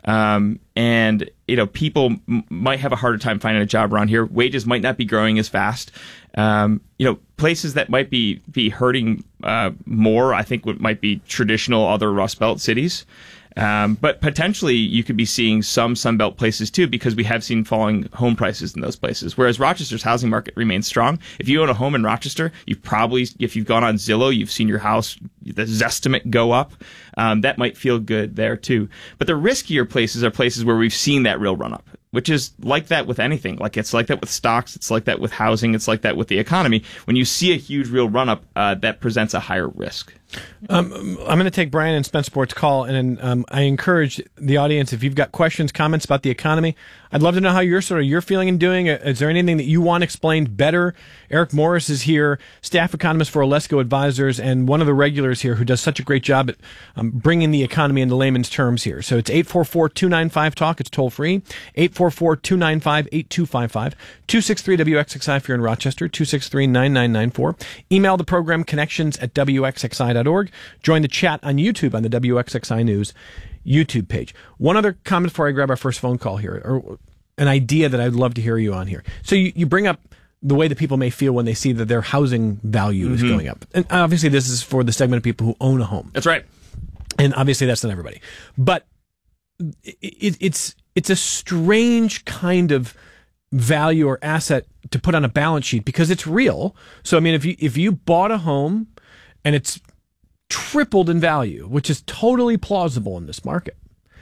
Um, and, you know, people m- might have a harder time finding a job around here. Wages might not be growing as fast. Um, you know, places that might be, be hurting, uh, more, I think what might be traditional other Rust Belt cities. Um, but potentially you could be seeing some Sunbelt places too, because we have seen falling home prices in those places. Whereas Rochester's housing market remains strong. If you own a home in Rochester, you've probably, if you've gone on Zillow, you've seen your house, the Zestimate go up. Um, that might feel good there too. But the riskier places are places where we've seen that real run up, which is like that with anything. Like it's like that with stocks. It's like that with housing. It's like that with the economy. When you see a huge real run up, uh, that presents a higher risk. Um, I'm going to take Brian and Spencerport's call, and um, I encourage the audience, if you've got questions, comments about the economy, I'd love to know how you're sort of you're feeling and doing. Is there anything that you want explained better? Eric Morris is here, staff economist for Alesco Advisors, and one of the regulars here who does such a great job at um, bringing the economy into layman's terms here. So it's eight four four, two nine five, talk. It's toll free. eight four four, two nine five, eight two five five. two six three W X X I if you're in Rochester. two six three, nine nine nine four. Email the program connections at W X X I dot org. Join the chat on YouTube on the W X X I News YouTube page. One other comment before I grab our first phone call here, or an idea that I'd love to hear you on here. So you, you bring up the way that people may feel when they see that their housing value mm-hmm. is going up. And obviously this is for the segment of people who own a home. That's right. And obviously that's not everybody. But it, it, it's it's a strange kind of value or asset to put on a balance sheet because it's real. So I mean, if you if you bought a home and it's tripled in value, which is totally plausible in this market,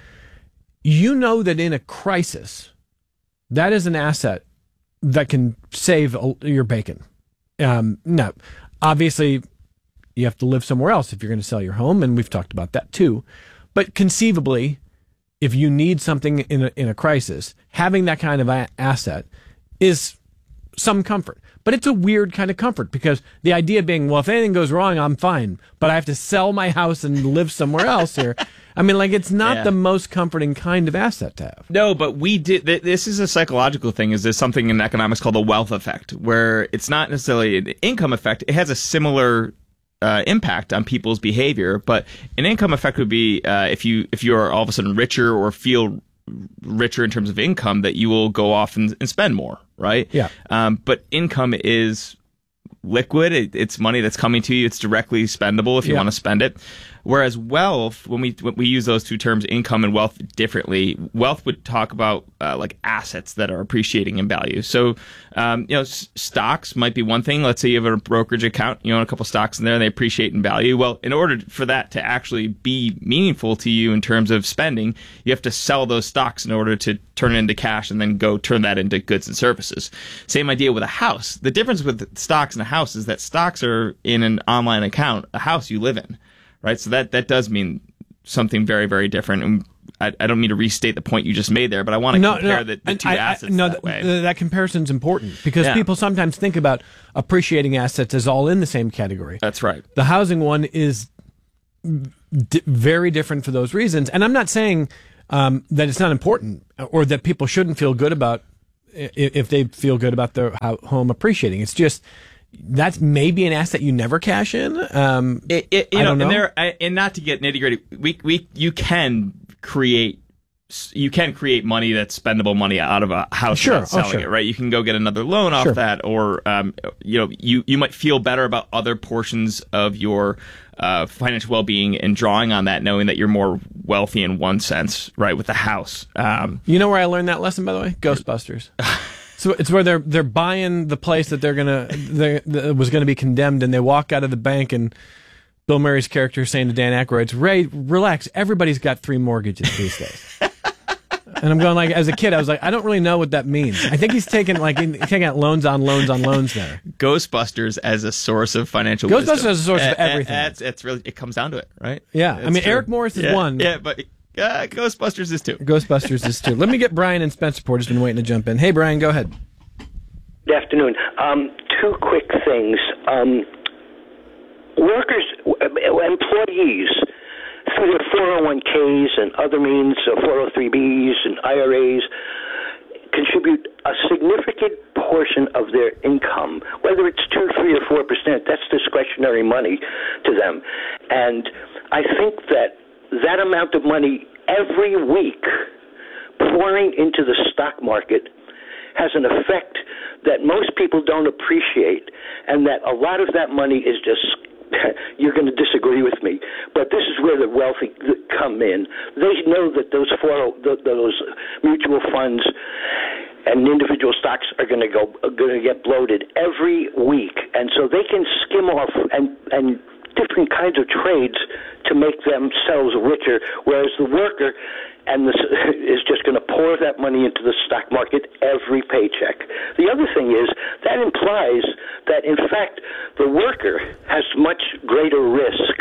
you know that in a crisis, that is an asset that can save your bacon. Um, now, obviously, you have to live somewhere else if you're going to sell your home, and we've talked about that too. But conceivably, if you need something in a, in a crisis, having that kind of a- asset is some comfort. But it's a weird kind of comfort because the idea being, well, if anything goes wrong, I'm fine, but I have to sell my house and live somewhere else here. I mean, like, it's not yeah. the most comforting kind of asset to have. No, but we did. Th- this is a psychological thing. Is there's something in economics called the wealth effect, where it's not necessarily an income effect. It has a similar uh, impact on people's behavior, but an income effect would be uh, if you if you are all of a sudden richer or feel richer in terms of income, that you will go off and, and spend more, right? Yeah. Um, but income is liquid. It, it's money that's coming to you. It's directly spendable if you yeah. want to spend it. Whereas wealth, when we when we use those two terms, income and wealth, differently, wealth would talk about uh, like assets that are appreciating in value. So, um, you know, s- stocks might be one thing. Let's say you have a brokerage account, you own a couple stocks in there, and they appreciate in value. Well, in order for that to actually be meaningful to you in terms of spending, you have to sell those stocks in order to turn it into cash and then go turn that into goods and services. Same idea with a house. The difference with stocks and a house is that stocks are in an online account. A house you live in. Right, so that, that does mean something very, very different. And I, I don't mean to restate the point you just made there, but I want to no, compare no, the, the two I, assets I, no, that way. Th- that comparison's important because Yeah. people sometimes think about appreciating assets as all in the same category. That's right. The housing one is d- very different for those reasons. And I'm not saying um, that it's not important or that people shouldn't feel good about if, if they feel good about their home appreciating. It's just that's maybe an asset you never cash in. Um, It, it, you I know, don't know. and there, I, and not to get nitty gritty, we, we, you can create, you can create money that's spendable money out of a house Sure. without selling Oh, sure. it, right? You can go get another loan off Sure. that, or um, you know, you you might feel better about other portions of your uh, financial well-being and drawing on that, knowing that you're more wealthy in one sense, right, with the house. Um, You know where I learned that lesson, by the way? Ghostbusters. So it's where they're they're buying the place that they're gonna they that was gonna be condemned, and they walk out of the bank, and Bill Murray's character is saying to Dan Aykroyd, "Ray, relax. Everybody's got three mortgages these days." And I'm going like, as a kid, I was like, I don't really know what that means. I think he's taking like he's taking out loans on loans on loans there. Ghostbusters as a source of financial Ghostbusters wisdom. as a source of Uh, uh, everything. It's, it's really it comes down to it, right? Yeah, I It's mean true. Eric Morris is Yeah, one. Yeah, but uh, Ghostbusters is two. Ghostbusters is two. Let me get Brian in Spencerport. Has been waiting to jump in. Hey, Brian, go ahead. Good afternoon. Um, two quick things. Um, workers, employees, through their four oh one k's and other means, uh, four oh three b's and I R A's, contribute a significant portion of their income, whether it's two, three, or four percent. That's discretionary money to them, and I think that that amount of money every week pouring into the stock market has an effect that most people don't appreciate, and that a lot of that money is just, you're going to disagree with me, but this is where the wealthy come in. They know that those four, those mutual funds and individual stocks are going to go, are going to get bloated every week, and so they can skim off and and different kinds of trades to make themselves richer, whereas the worker and this is just going to pour that money into the stock market every paycheck. The other thing is that implies that, in fact, the worker has much greater risk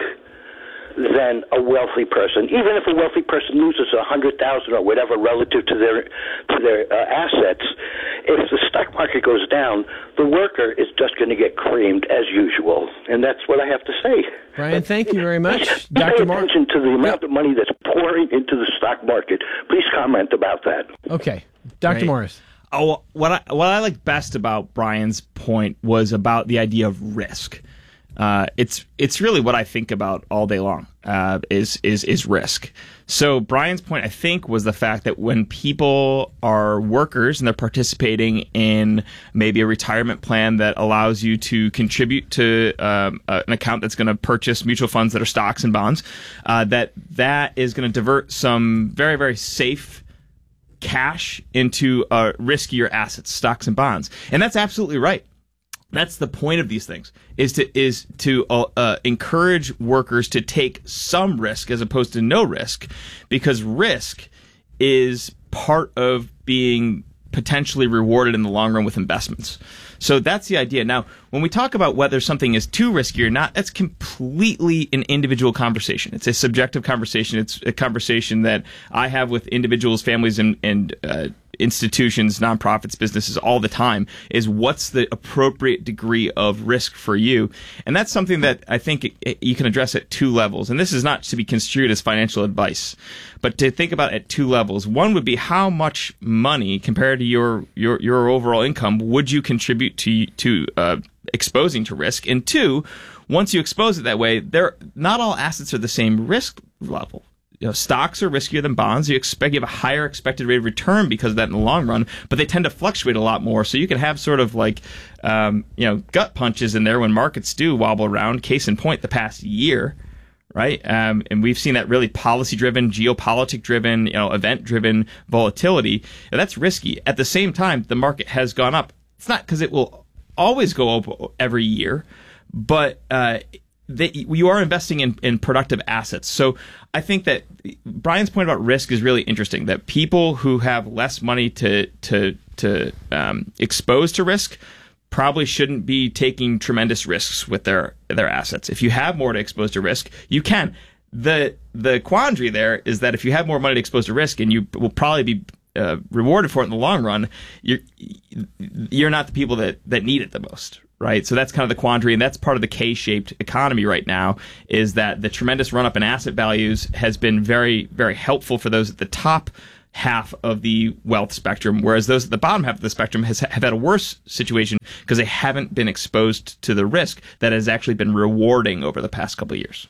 than a wealthy person. Even if a wealthy person loses a hundred thousand or whatever relative to their to their uh, assets, if the stock market goes down, the worker is just going to get creamed as usual, and that's what I have to say. Brian, thank you very much. Pay Doctor attention to the amount of money that's pouring into the stock market. Please comment about that. Okay, Doctor Right. Morris. Oh, what I what I liked best about Brian's point was about the idea of risk. Uh, it's it's really what I think about all day long uh, is is is risk. So Brian's point, I think, was the fact that when people are workers and they're participating in maybe a retirement plan that allows you to contribute to um, uh, an account that's going to purchase mutual funds that are stocks and bonds, uh, that that is going to divert some very, very safe cash into uh, riskier assets, stocks and bonds. And that's absolutely right. That's the point of these things, is to is to uh, uh, encourage workers to take some risk as opposed to no risk, because risk is part of being potentially rewarded in the long run with investments. So that's the idea. Now, when we talk about whether something is too risky or not, that's completely an individual conversation. It's a subjective conversation. It's a conversation that I have with individuals, families, and, and uh, institutions, nonprofits, businesses all the time, is what's the appropriate degree of risk for you. And that's something that I think it, it, you can address at two levels. And this is not to be construed as financial advice, but to think about it at two levels. One would be how much money compared to your your, your overall income would you contribute to to uh, exposing to risk? And two, once you expose it that way, there not all assets are the same risk level. You know, stocks are riskier than bonds. You expect you have a higher expected rate of return because of that in the long run, but they tend to fluctuate a lot more. So you can have sort of like, um, you know, gut punches in there when markets do wobble around. Case in point, the past year, right? Um, and we've seen that really policy-driven, geopolitic-driven, you know, event-driven volatility. And that's risky. At the same time, the market has gone up. It's not because it will always go up every year, but uh, they, you are investing in, in productive assets. So I think that Brian's point about risk is really interesting, that people who have less money to to to um, expose to risk probably shouldn't be taking tremendous risks with their their assets. If you have more to expose to risk, you can. The the quandary there is that if you have more money to expose to risk and you will probably be uh, rewarded for it in the long run, you're you're not the people that, that need it the most, right? So that's kind of the quandary, and that's part of the K-shaped economy right now, is that the tremendous run-up in asset values has been very, very helpful for those at the top half of the wealth spectrum, whereas those at the bottom half of the spectrum has, have had a worse situation because they haven't been exposed to the risk that has actually been rewarding over the past couple of years.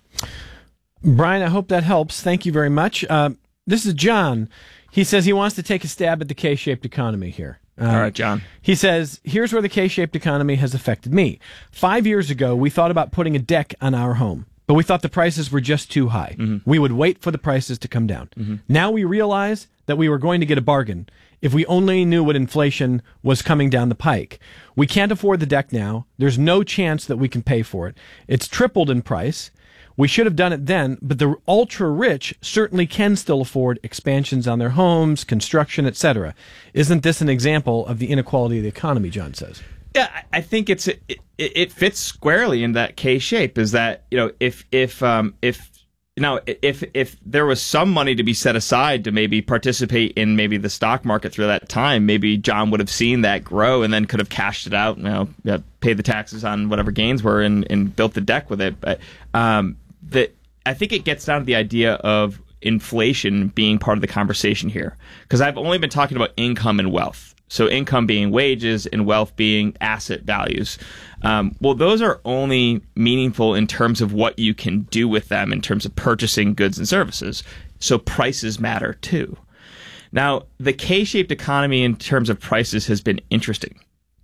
Brian, I hope that helps. Thank you very much. Uh, this is John. He says he wants to take a stab at the K-shaped economy here. Uh, All right, John. He says, here's where the K-shaped economy has affected me. Five years ago, we thought about putting a deck on our home, but we thought the prices were just too high. Mm-hmm. We would wait for the prices to come down. Mm-hmm. Now we realize that we were going to get a bargain if we only knew what inflation was coming down the pike. We can't afford the deck now. There's no chance that we can pay for it. It's tripled in price. We should have done it then, but the ultra-rich certainly can still afford expansions on their homes, construction, et cetera. Isn't this an example of the inequality of the economy, John says? Yeah, I think it's it, it fits squarely in that K shape. Is that, you know, if if um, if you know if if there was some money to be set aside to maybe participate in maybe the stock market through that time, maybe John would have seen that grow and then could have cashed it out, you know, paid the taxes on whatever gains were and, and built the deck with it. But um, that I think it gets down to the idea of inflation being part of the conversation here, because I've only been talking about income and wealth. So income being wages and wealth being asset values. Um, well, those are only meaningful in terms of what you can do with them in terms of purchasing goods and services. So prices matter too. Now, the K-shaped economy in terms of prices has been interesting.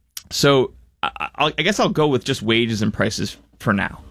So I, I'll, I guess I'll go with just wages and prices for now.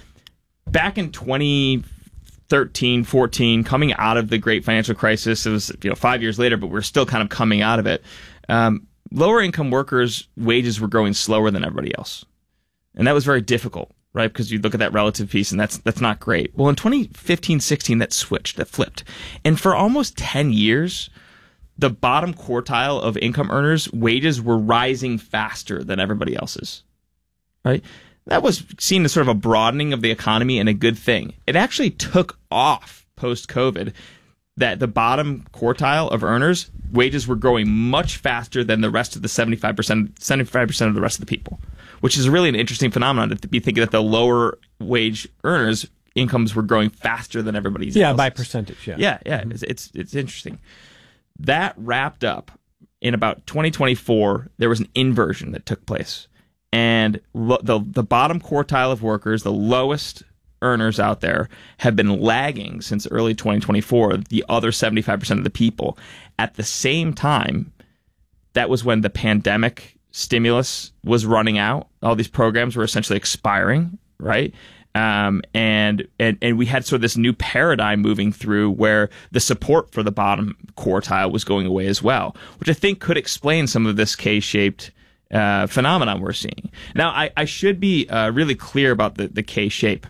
Back in twenty thirteen, fourteen, coming out of the great financial crisis, it was, you know, five years later, but we're still kind of coming out of it. Um, lower income workers' wages were growing slower than everybody else. And that was very difficult, right? Because you look at that relative piece and that's that's not great. Well, in twenty fifteen, sixteen, that switched, that flipped. And for almost ten years, the bottom quartile of income earners' wages were rising faster than everybody else's, right? That was seen as sort of a broadening of the economy and a good thing. It actually took off post-COVID, that the bottom quartile of earners, wages were growing much faster than the rest of the seventy-five percent, seventy-five percent of the rest of the people, which is really an interesting phenomenon to be thinking that the lower wage earners' incomes were growing faster than everybody's. Yeah, else's. by percentage, yeah. Yeah, yeah, mm-hmm. it's, it's it's interesting. That wrapped up in about twenty twenty-four. There was an inversion that took place. And lo- the the bottom quartile of workers, the lowest earners out there, have been lagging since early twenty twenty-four, the other seventy-five percent of the people. At the same time, that was when the pandemic stimulus was running out. All these programs were essentially expiring, right? Um, and, and and we had sort of this new paradigm moving through where the support for the bottom quartile was going away as well, which I think could explain some of this K-shaped Uh, phenomenon we're seeing. Now, I, I should be uh, really clear about the, the K shape.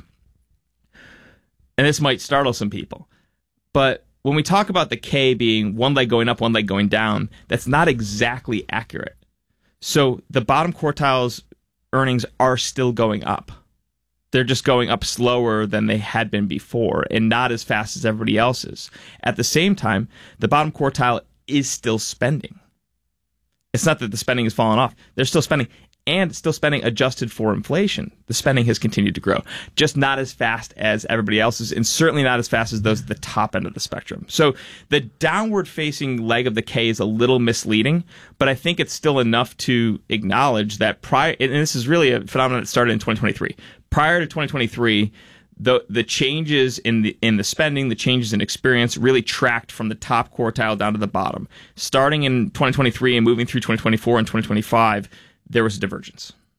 And this might startle some people. But when we talk about the K being one leg going up, one leg going down, that's not exactly accurate. So the bottom quartile's earnings are still going up. They're just going up slower than they had been before and not as fast as everybody else's. At the same time, the bottom quartile is still spending. It's not that the spending has fallen off. They're still spending, and still spending adjusted for inflation. The spending has continued to grow, just not as fast as everybody else's, and certainly not as fast as those at the top end of the spectrum. So the downward-facing leg of the K is a little misleading, but I think it's still enough to acknowledge that prior, and this is really a phenomenon that started in twenty twenty-three. Prior to twenty twenty-three, the the changes in the in the spending, the changes in experience really tracked from the top quartile down to the bottom. Starting in twenty twenty-three and moving through twenty twenty-four and twenty twenty-five, there was a divergence.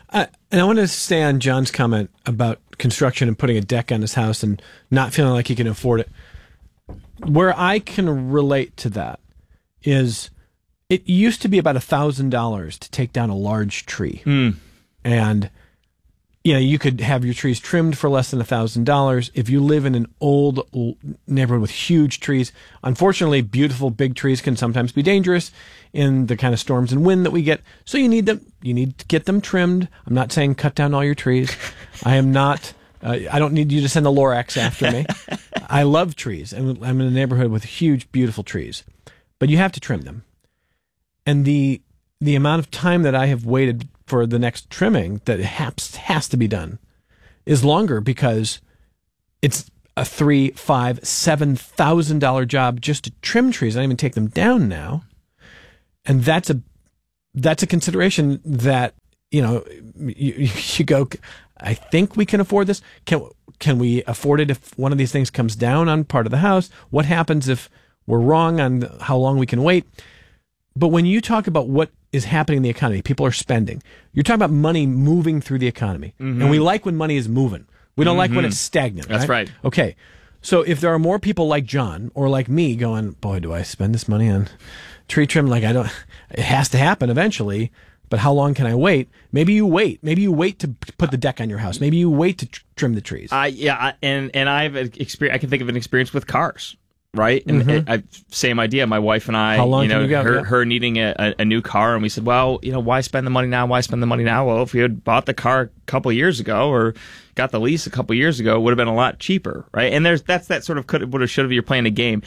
Uh, and I want to stay on John's comment about construction and putting a deck on his house and not feeling like he can afford it. Where I can relate to that is it used to be about one thousand dollars to take down a large tree. Mm. And, you know, you could have your trees trimmed for less than one thousand dollars. If you live in an old neighborhood with huge trees, unfortunately, beautiful big trees can sometimes be dangerous in the kind of storms and wind that we get. So you need them, you need to get them trimmed. I'm not saying cut down all your trees. I am not, uh, I don't need you to send the Lorax after me. I love trees, and I'm in a neighborhood with huge, beautiful trees. But you have to trim them. And the the amount of time that I have waited for the next trimming that has, has to be done is longer because it's a three, five, seven thousand dollar job just to trim trees. I don't even take them down now, and that's a that's a consideration that you know you, you go. I think we can afford this. Can can we afford it if one of these things comes down on part of the house? What happens if we're wrong on how long we can wait? But when you talk about what is happening in the economy, people are spending. You're talking about money moving through the economy. Mm-hmm. And we like when money is moving. We don't mm-hmm. like when it's stagnant. That's right? right. Okay. So if there are more people like John or like me going, boy, do I spend this money on tree trim? Like I don't, it has to happen eventually. But how long can I wait? Maybe you wait. Maybe you wait to put the deck on your house. Maybe you wait to tr- trim the trees. I yeah, and and I've experienced. I can think of an experience with cars. Right, and mm-hmm. I, same idea. My wife and I, How long you know, can you go? her, Yeah. her needing a, a, a new car, and we said, well, you know, why spend the money now? Why spend the money now? Well, if we had bought the car a couple years ago or got the lease a couple years ago, it would have been a lot cheaper, right? And there's that's that sort of could would have should have. You're playing a game.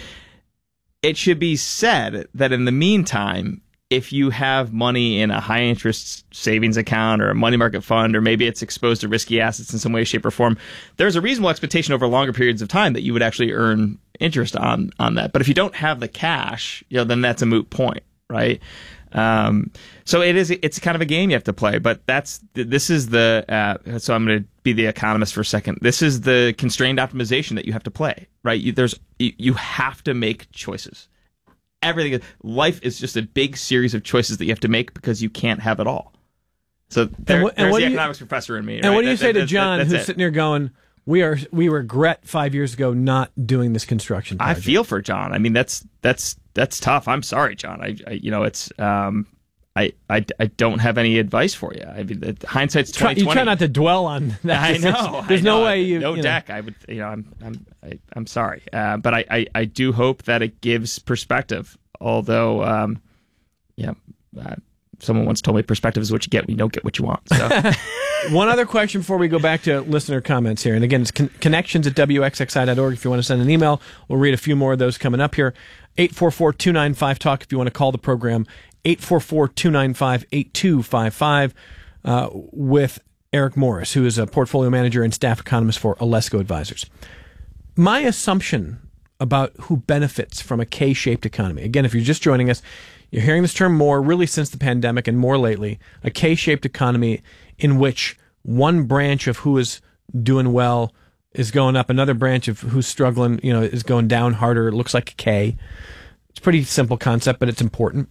It should be said that in the meantime, if you have money in a high interest savings account or a money market fund, or maybe it's exposed to risky assets in some way, shape, or form, there's a reasonable expectation over longer periods of time that you would actually earn interest on on that. But if you don't have the cash, you know, then that's a moot point, right? Um, so it is. It's kind of a game you have to play. But that's this is the. Uh, so I'm going to be the economist for a second. This is the constrained optimization that you have to play, right? You, there's you, you have to make choices. Everything, life is just a big series of choices that you have to make because you can't have it all. So there, and what, and there's what the you, economics professor in me. And right? what do you that, say that, to John, that, who's it. sitting here going, "We are we regret five years ago not doing this construction project"? I feel for John. I mean, that's that's that's tough. I'm sorry, John. I, I you know, it's um, I, I, I don't have any advice for you. I mean, the, hindsight's twenty twenty. You try not to dwell on that. I know. There's I know. no way you. No you know. deck. I would. You know, I'm. I'm. I, I'm sorry. Uh, but I, I. I do hope that it gives perspective. Although, um, yeah, uh, someone once told me perspective is what you get when you don't get what you want. So. One other question before we go back to listener comments here. And again, it's con- connections at W X X I dot org if you want to send an email. We'll read a few more of those coming up here. eight four four, two nine five, talk if you want to call the program. eight four four, two nine five, eight two five five uh, with Eric Morris, who is a portfolio manager and staff economist for Alesco Advisors. My assumption about who benefits from a K-shaped economy. Again, if you're just joining us, you're hearing this term more really since the pandemic and more lately, a K-shaped economy in which one branch of who is doing well is going up, another branch of who's struggling, you know, is going down harder. It looks like a K. It's a pretty simple concept, but it's important.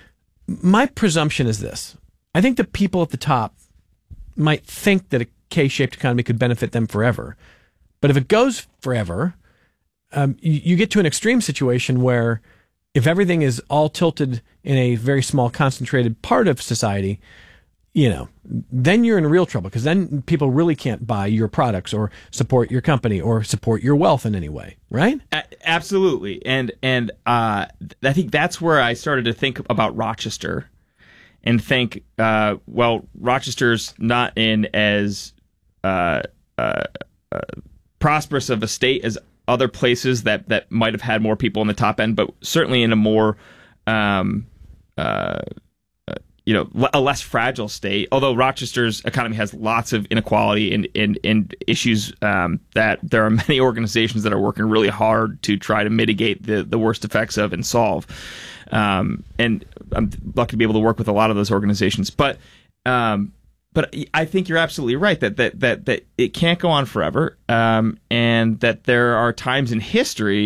My presumption is this. I think the people at the top might think that a K-shaped economy could benefit them forever. But if it goes forever, Um, you, you get to an extreme situation where if everything is all tilted in a very small concentrated part of society, you know, then you're in real trouble because then people really can't buy your products or support your company or support your wealth in any way, right? A- absolutely. And and uh, I think that's where I started to think about Rochester and think, uh, well, Rochester's not in as uh, uh, uh, prosperous of a state as other places that, that might have had more people on the top end, but certainly in a more, um, uh, uh, you know, a less fragile state. Although Rochester's economy has lots of inequality and, and, and issues um, that there are many organizations that are working really hard to try to mitigate the, the worst effects of and solve. Um, and I'm lucky to be able to work with a lot of those organizations. But um, But I think you're absolutely right that that that, that it can't go on forever, um, and that there are times in history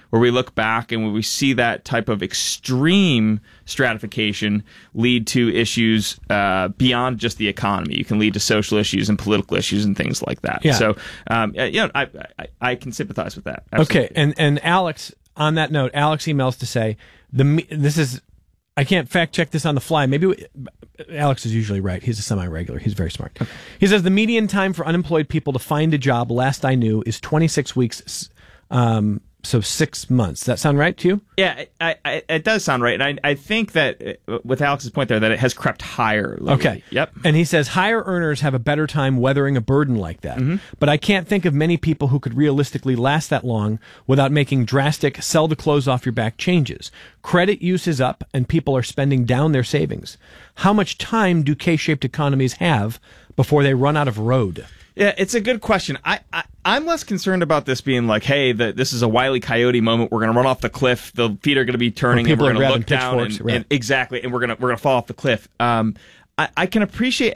where we look back and when we see that type of extreme stratification lead to issues uh, beyond just the economy. You can lead to social issues and political issues and things like that. Yeah. So, um, you know, I, I, I can sympathize with that. Absolutely. Okay, and and Alex, on that note, Alex emails to say the this is I can't fact check this on the fly. Maybe we, Alex is usually right. He's a semi-regular. He's very smart. He says the median time for unemployed people to find a job, last I knew, is twenty-six weeks. Um, so six months. Does that sound right to you? Yeah, I, I, it does sound right. And I, I think that, uh, with Alex's point there, that it has crept higher lately. Okay. Yep. And he says higher earners have a better time weathering a burden like that. Mm-hmm. But I can't think of many people who could realistically last that long without making drastic sell the clothes off your back changes. Credit use is up and people are spending down their savings. How much time do K-shaped economies have before they run out of road? Yeah, it's a good question. I, I, I'm less concerned about this being like, hey, the, this is a Wile E. Coyote moment. We're going to run off the cliff. The feet are going to be turning, and we're going to look down. And, right. and exactly, and we're going to we're going to fall off the cliff. Um, I, I can appreciate